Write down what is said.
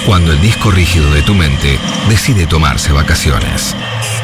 cuando el disco rígido de tu mente decide tomarse vacaciones.